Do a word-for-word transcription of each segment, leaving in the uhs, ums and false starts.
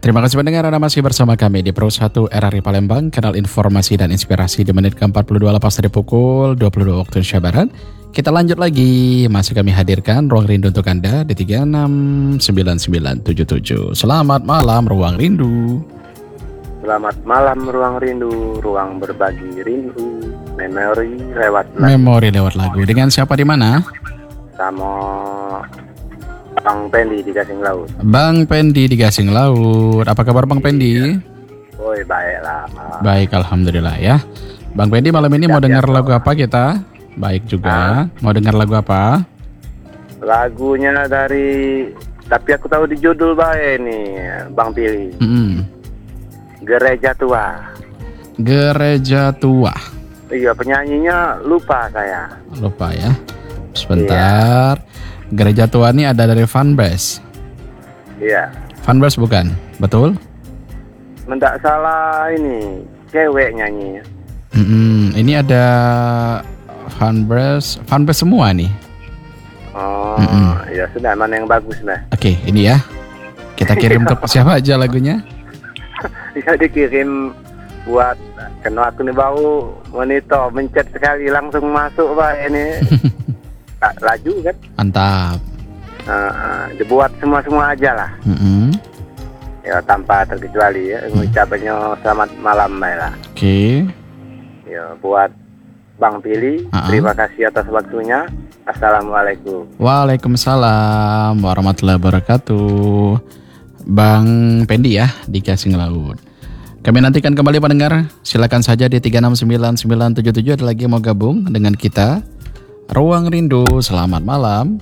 Terima kasih pendengar, Anda masih bersama kami di Pro satu R R I Palembang, kanal informasi dan inspirasi di menit ke empat puluh dua lepas dari pukul dua puluh dua waktu Indonesia Barat. Kita lanjut lagi, masih kami hadirkan Ruang Rindu untuk Anda di tiga enam sembilan sembilan tujuh tujuh. Selamat malam Ruang Rindu. Selamat malam Ruang Rindu, ruang berbagi rindu, memori lewat lagu. Memori lewat lagu. Dengan siapa di mana? Sama Bang Pendi di Gasing Laut. Bang Pendi di Gasing Laut. Apa kabar Bang Pendi? Woi, baiklah. Baik, alhamdulillah ya. Bang Pendi malam ini mau dengar lagu apa kita? Baik juga. Mau dengar lagu apa? Lagunya dari, tapi aku tahu di judul baik nih, Bang Pilih. Mm-hmm. Gereja Tua. Gereja Tua. Iya, penyanyinya lupa saya. Lupa ya. Sebentar. Iya. Gereja Tua ini ada dari Fanbase. Iya. Fanbase bukan? Betul? Mendak salah ini cewek nyanyi. Mm-hmm. Ini ada Fanbase, Fanbase semua nih. Oh, mm-hmm. Ya sudah, mana yang bagus nah. Oke, ini ya. Kita kirim untuk siapa aja lagunya? Bisa dikirim buat karena aku nih bau monitor mencet sekali langsung masuk Pak ini. Laju kan? Mantap. Uh, uh, dibuat semua-semua aja lah. Mm-hmm. Ya tanpa terkecuali ya. Mengucapkannya selamat malam Mbak. Oke. Okay. Ya buat Bang Pilih, uh-huh. Terima kasih atas waktunya. Assalamualaikum. Waalaikumsalam warahmatullahi wabarakatuh. Bang Pendi ya di Gasing Laut. Kami nantikan kembali pendengar. Silakan saja di tiga enam sembilan sembilan tujuh tujuh ada lagi yang mau gabung dengan kita. Ruang Rindu, selamat malam.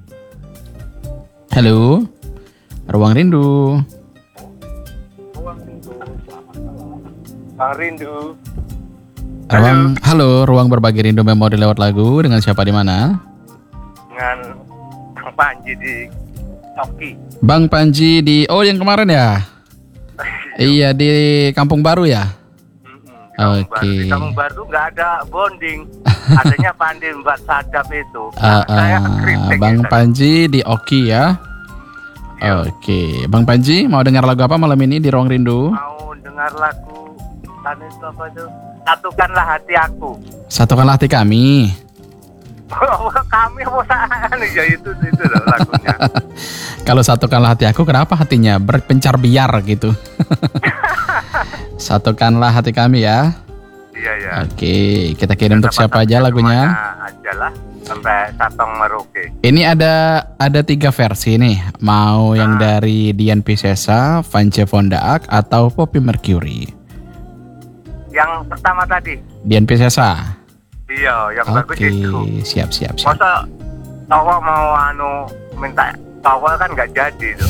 Halo, Ruang Rindu. Ruang Rindu, selamat malam. Bang Rindu. Ruang, halo. halo, Ruang berbagi rindu memori lewat lagu. Dengan siapa di mana? Dengan Bang Panji di Toki. Bang Panji di, oh yang kemarin ya? Iya, di Kampung Baru ya? Oke. Okay. Di Kampung Baru nggak ada bonding. Adanya Pandi Mbak Sadap itu. Uh, uh, Saya kritik. Bang gitu. Panji di Oki ya. Oke, okay. Bang Panji mau dengar lagu apa malam ini di Ruang Rindu? Mau dengar lagu tadi itu apa itu? Satukanlah hati aku. Satukanlah hati kami. Kami bosan ya itu itu loh lagunya. Kalau satukanlah hati aku, kenapa hatinya berpencar biar gitu? Satukanlah hati kami ya. Iya ya. Oke, kita kirim untuk siapa aja lagunya? Aja lah sampai Satong Merauke. Ini ada ada tiga versi nih. Mau yang nah. dari Dian Piscesa, Vance Vondaak atau Poppy Mercury? Yang pertama tadi. Dian Piscesa. Iya, yang okay. bagus itu. Oke, siap siap siap. Masa tawa mau anu minta tawa kan nggak jadi tuh.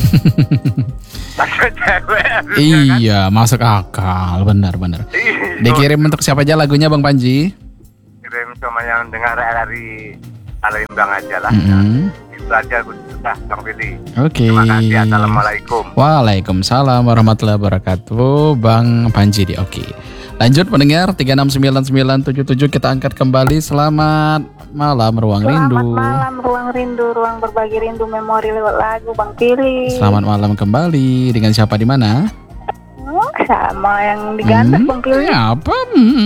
Cewek, iya, kan? Masuk akal, benar-benar. Dikirim untuk siapa aja lagunya Bang Panji? Kirim sama yang dengar R R I Palembang aja lah. Mm-hmm. Itu aja sudah Bang Pilih. Oke. Okay. Terima kasih. Assalamualaikum. Waalaikumsalam warahmatullahi wabarakatuh. Bang Panji di Oke. Lanjut pendengar tiga enam sembilan sembilan tujuh tujuh kita angkat kembali. Selamat malam Ruang Selamat Rindu. Selamat malam Ruang Rindu, ruang berbagi rindu memori lewat lagu Bang Pilih. Selamat malam kembali. Dengan siapa di mana? Oh, sama yang digandas hmm, Bang Pilih. Apa? Hmm.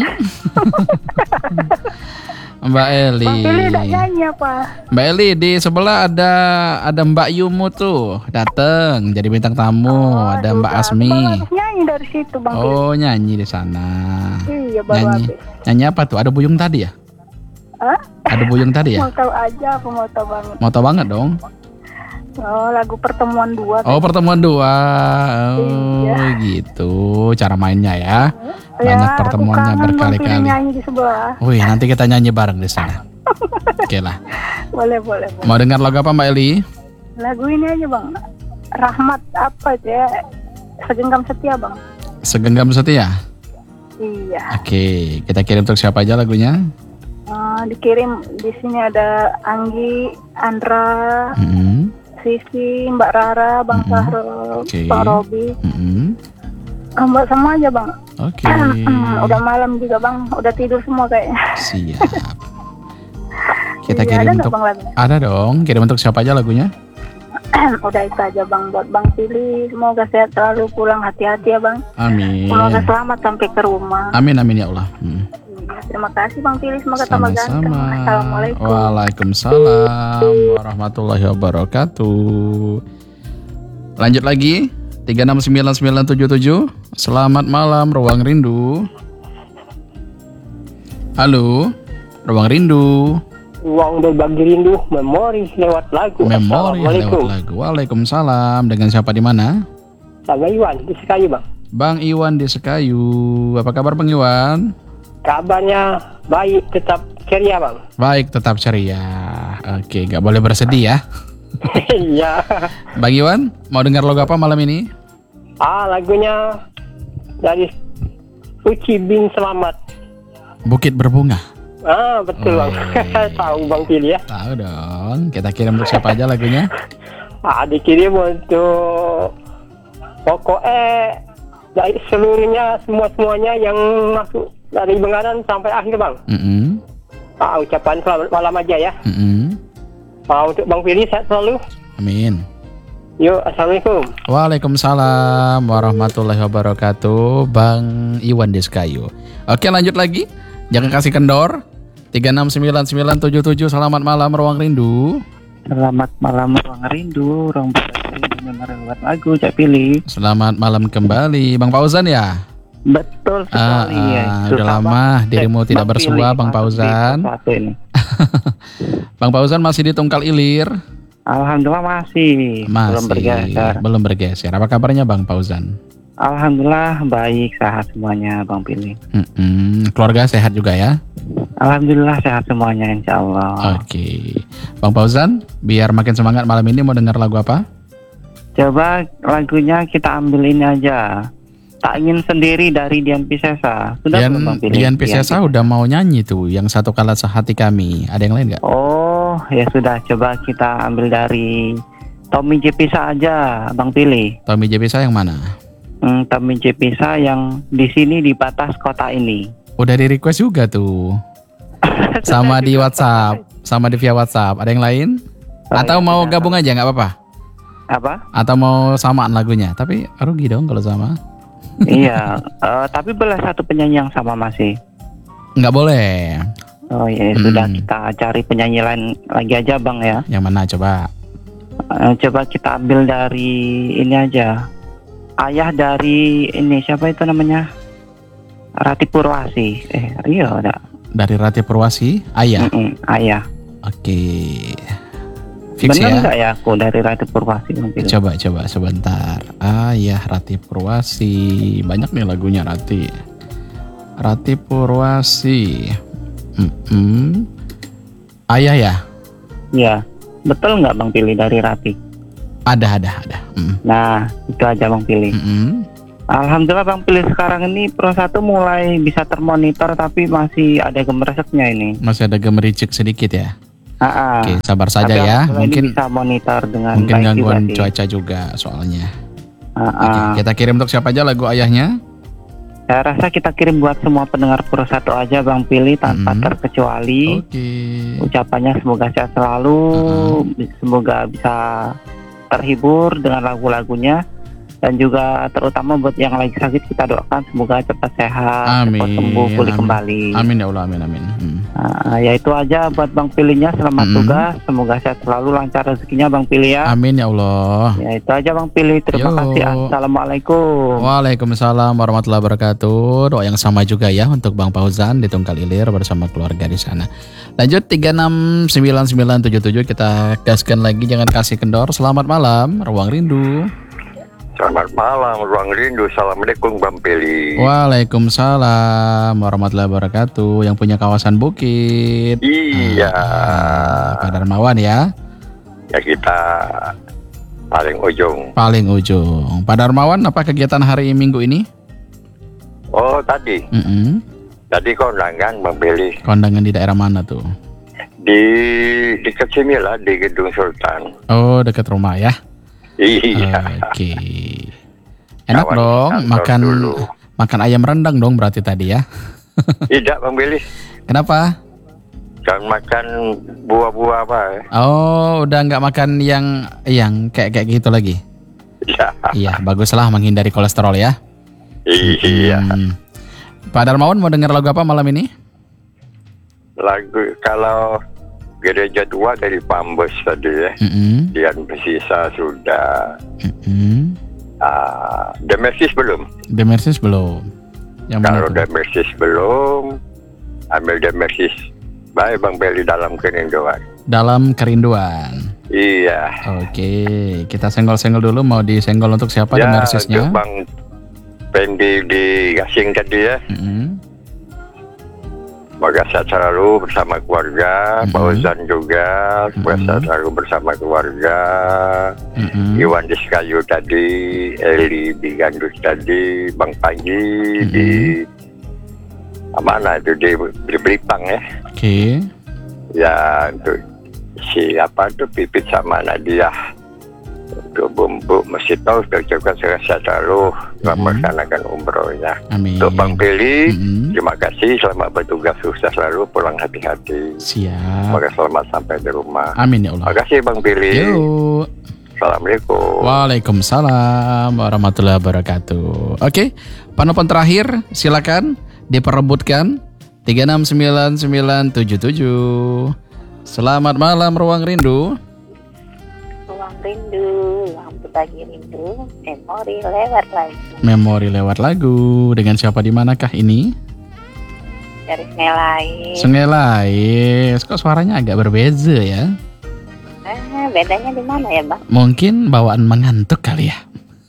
Mbak Eli. Bang Pilih udah nyanyi apa? Mbak Eli di sebelah ada ada Mbak Yumu tuh dateng jadi bintang tamu. Oh, ada Mbak Asmi. Bang nyanyi dari situ Bang Pilih. Oh nyanyi di sana. Iya baru nyanyi. habis. Nyanyi apa tuh? Ada Buyung tadi ya? Hah? Ada Buyung tadi ya? Mau tahu aja apa mau tahu banget? Mau tahu banget dong. Oh lagu pertemuan dua. Oh pertemuan dua. Oh iya. Gitu cara mainnya ya. Banyak ya, pertemuannya berkali-kali. Nyanyi di sebelah. Wih nanti kita nyanyi bareng di sana. Oke lah. Boleh boleh. boleh. Mau dengar lagu apa Mbak Eli? Lagu ini aja Bang. Rahmat apa ya? Segenggam setia Bang. Segenggam setia. Iya. Oke kita kirim untuk siapa aja lagunya? Uh, dikirim di sini ada Anggi, Andra. Mm-hmm. Sisi, Mbak Rara, Bang mm-hmm. Sahrul, okay. Bang Robi, mm-hmm. Mbak sama aja Bang. Oke. Okay. Udah malam juga Bang, udah tidur semua kayaknya. Siap. Kita iya, kirim ada untuk bang, ada dong. Kirim untuk siapa aja lagunya? Udah itu aja Bang buat Bang Pilih. Semoga sehat selalu, pulang hati-hati ya Bang. Amin. Semoga selamat sampai ke rumah. Amin amin ya Allah. Hmm. Terima kasih Bang Pilih, semoga tambah ganteng. Sama-sama. Assalamualaikum. Waalaikumsalam warahmatullahi wabarakatuh. Lanjut lagi tiga enam sembilan sembilan tujuh tujuh. Selamat malam Ruang Rindu. Halo, Ruang Rindu. Ruang berbagi rindu, memori lewat lagu. Memori lewat lagu. Waalaikumsalam. Dengan siapa di mana? Sama Iwan di Sekayu Bang. Bang Iwan di Sekayu. Apa kabar Bang Iwan? Kabarnya baik, tetap ceria Bang. Baik, tetap ceria. Oke, gak boleh bersedih ya. Iya. Bang Iwan, mau dengar lagu apa malam ini? Ah, lagunya dari Uci Bin Selamat. Bukit Berbunga. Ah, betul Bang. Tahu Bang Pilih ya? Tahu dong. Kita kirim untuk siapa aja lagunya? Ah, dikirim untuk pokoknya dari seluruhnya, semua-semuanya yang masuk dari Benganan sampai akhir Bang. Mm-mm. Ah, ucapan selamat malam aja ya. Mm-mm. Ah, untuk Bang Pilih sehat selalu. Amin. Yuk, assalamualaikum. Waalaikumsalam warahmatullahi wabarakatuh. Bang Iwan di Sekayu. Oke, lanjut lagi. Jangan kasih kendor. tiga enam sembilan sembilan tujuh tujuh. Selamat malam Ruang Rindu. Selamat malam Ruang Rindu. Ruang berbagi dengar lewat lagu Cak Pilih. Selamat malam kembali Bang Fauzan ya. Betul sekali ah, ya. ah, Udah lama dirimu tidak bersua Bang Fauzan. Bang Fauzan masih di Tungkal Ilir. Alhamdulillah masih. Masih Belum bergeser. Belum bergeser. Apa kabarnya Bang Fauzan? Alhamdulillah baik, sehat semuanya Bang Pilih. Mm-mm. Keluarga sehat juga ya? Alhamdulillah sehat semuanya insya Allah. Oke, Bang Fauzan, biar makin semangat malam ini mau dengar lagu apa? Coba lagunya kita ambil ini aja. Tak Ingin Sendiri dari Dian Piscesa. Sudah Dian, belum Bang Pilih? Dian Piscesa udah mau nyanyi tuh, yang Satu Kala Sehati Kami. Ada yang lain nggak? Oh ya sudah, coba kita ambil dari Tommy J. Pisa aja Bang Pilih. Tommy J. Pisa yang mana? Hmm, Tommy J. Pisa yang di sini di batas kota ini. Udah di request juga tuh. Sama di WhatsApp, sama di via WhatsApp. Ada yang lain? Oh, Atau ya, mau sudah. gabung aja nggak apa-apa? Apa? Atau mau samaan lagunya? Tapi rugi dong kalau sama. Iya, eh, tapi boleh satu penyanyi yang sama masih. Nggak boleh. Oh ya Hmm. sudah, kita cari penyanyi lain lagi aja Bang ya. Yang mana coba? Eh, coba kita ambil dari ini aja. Ayah dari ini siapa itu namanya? Rati Purwasi. Eh iya udah. Dari Rati Purwasi, Ayah. Mm-mm, ayah. Oke. Fix Benar ya. nggak ya aku dari Rati Purwasi mungkin? Coba coba sebentar. Ayah Rati Purwasi. Banyak nih lagunya Rati. Rati Purwasi. Mm-mm. Ayah ya? Iya. Betul nggak Bang Pilih dari Rati? Ada ada ada. Mm. Nah itu aja Bang Pilih. Mm-mm. Alhamdulillah Bang Pilih sekarang ini Pro satu mulai bisa termonitor tapi masih ada gemereseknya ini. Masih ada gemericik sedikit ya. Ah, Oke, sabar saja tapi ya. alhamdulillah Mungkin ini bisa monitor dengan mungkin baik gangguan juga sih. cuaca juga soalnya. Ah, Oke, ah. kita kirim untuk siapa aja lagu ayahnya? Saya rasa kita kirim buat semua pendengar Pro satu aja Bang Pilih tanpa Mm-mm. terkecuali. Oke. Ucapannya semoga sehat selalu, Uh-uh. semoga bisa terhibur dengan lagu-lagunya. Dan juga terutama buat yang lagi sakit kita doakan semoga cepat sehat, Amin, cepat sembuh, pulih amin. kembali. Amin ya Allah, amin amin. Hmm. Nah, ya itu aja buat Bang Pilihnya, selamat Mm-mm. tugas, semoga sehat selalu, lancar rezekinya Bang Pilih ya. Amin ya Allah. Ya itu aja Bang Pilih, terima Yo. kasih. Assalamualaikum. Waalaikumsalam warahmatullahi wabarakatuh. Doa yang sama juga ya untuk Bang Fauzan di Tungkal Ilir bersama keluarga di sana. Lanjut tiga enam sembilan sembilan tujuh tujuh, kita gaskan lagi, jangan kasih kendor. Selamat malam Ruang Rindu. Selamat malam, Ruang Rindu. Assalamualaikum, Bang Peli. Waalaikumsalam warahmatullahi wabarakatuh. Yang punya kawasan bukit. Iya. Ah, Pak Darmawan ya. Ya kita paling ujung. Paling ujung. Pak Darmawan, apa kegiatan hari Minggu ini? Oh, tadi. Mm-mm. Tadi kondangan, Bang Peli. Kondangan di daerah mana tuh? Di dekat sini lah, di Gedung Sultan. Oh, dekat rumah ya. Iya. Oke. Enak Kawan dong kantor makan dulu. makan ayam rendang dong berarti tadi ya. Tidak, Bang Peli. Kenapa? Kan makan buah-buah apa? Oh, udah nggak makan yang yang kayak kayak gitu lagi. Ya. Iya, baguslah menghindari kolesterol ya. Iya. Hmm. Pak Darmawan mau dengar lagu apa malam ini? Lagu kalau gereja tua dari Pambes tadi ya. Mm-mm. Yang bersisa sudah. Mm-mm. Uh, Demesis belum. Demersis belum. Yang mana Kalau tuh? Demesis belum, ambil Demesis. Baik Bang Beli dalam kerinduan. Dalam kerinduan. Iya. Oke, kita senggol-senggol dulu. Mau disenggol untuk siapa Ya, Demersisnya? untuk Bang Pendi di Gasing tadi ya. Mm-mm. Semoga sehat selalu bersama keluarga. Mm-mm. Pak Ozan juga semoga Mm-mm. sehat selalu bersama keluarga. Mm-mm. Iwan di Sekayu tadi, Eli di Gandus tadi, Bang Panji Mm-mm. di mana itu di, di Belipang ya. Oke. Ya untuk siapa tuh Pipit sama Nadia. Untuk bumbu masih tahu ucapkan saya sehat selalu dalam Mm-mm. melaksanakan umrohnya. Amin. Untuk Bang Pili, Mm-mm. terima kasih, selamat bertugas, sukses selalu, pulang hati-hati. Siap. Semoga selamat sampai di rumah. Amin ya Allah. Terima kasih Bang Pili. Yuk. Assalamualaikum. Waalaikumsalam warahmatullahi wabarakatuh. Oke, penelpon terakhir silakan diperebutkan tiga enam sembilan sembilan tujuh tujuh. Selamat malam Ruang Rindu. Ruang rindu, lampu pagi rindu, memori lewat lagi. Memori lewat lagu. Dengan siapa di manakah ini? Dari Senelai. Sengelai. Kok suaranya agak berbeza ya? Eh, bedanya di mana ya, Bang? Mungkin bawaan mengantuk kali ya.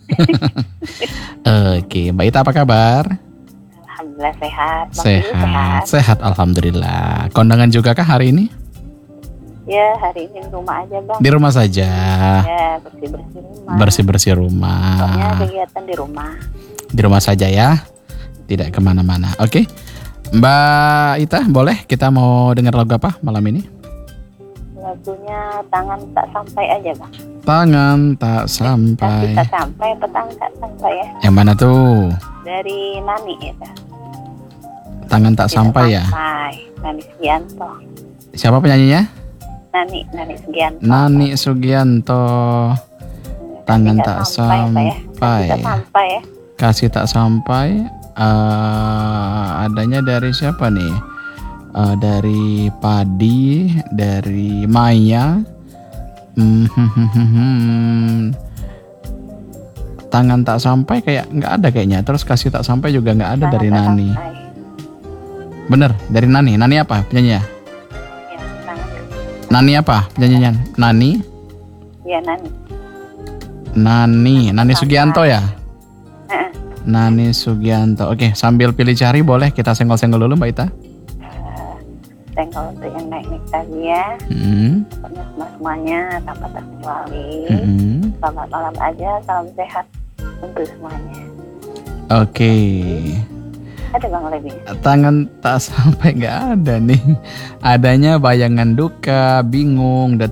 Oke, Mbak Ita apa kabar? Alhamdulillah sehat. Bang Dulu Sehat, sehat alhamdulillah. Kondangan juga kah hari ini? Ya, hari ini di rumah aja, Bang. Di rumah saja. Ya, bersih-bersih rumah. Bersih-bersih Pokoknya rumah. kegiatan di rumah. Di rumah saja ya. Tidak kemana-mana. Oke. Mbak Ita, boleh kita mau dengar lagu apa malam ini? Lagunya Tangan Tak Sampai aja, Bang. Tangan tak Kaki sampai. tak sampai, petang tak sampai ya. Yang mana tuh? Dari Nani ya, Bang. Tangan tak Tidak sampai ya. Sampai. Nani Sugianto. Siapa penyanyinya? Nani, Nani Sugianto. Nani Sugianto. Tangan Tidak tak sampai, sampai. Pak ya. Tidak sampai ya. Kasih tak sampai. eh, adanya dari siapa nih? Eh, dari Padi, dari Maya. Hmm, hmm, hmm, hmm, hmm. Tangan tak sampai kayak nggak ada kayaknya. Terus kasih tak sampai juga nggak ada Tangan dari tak Nani. sampai. Bener, dari Nani. Nani apa penyanyinya? Ya, tangan. Nani apa penyanyinya? Nani? Ya, Nani. Nani, Nani Sampai. Sugianto ya? Heeh. Nani Sugianto. Oke, sambil pilih cari boleh kita senggol-senggol dulu Mbak Ita. Senggol untuk yang naik-naik tadi ya. Hmm. Pokoknya semua-semuanya tanpa terkecuali. Hmm. Selamat malam aja, salam sehat untuk semuanya. Oke. Ada Bang lebih? Tangan tak sampai nggak ada nih. Adanya bayangan duka, bingung,